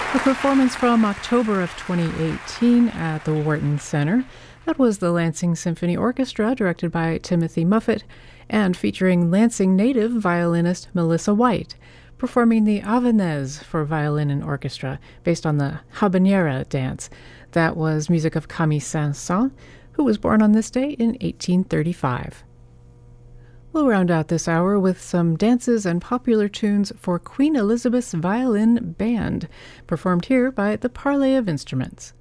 A performance from October of 2018 at the Wharton Center. That was the Lansing Symphony Orchestra, directed by Timothy Muffet, and featuring Lansing native violinist Melissa White, performing the Havanaise for violin and orchestra, based on the habanera dance. That was music of Camille Saint-Saëns, who was born on this day in 1835. We'll round out this hour with some dances and popular tunes for Queen Elizabeth's Violin Band, performed here by the Parley of Instruments.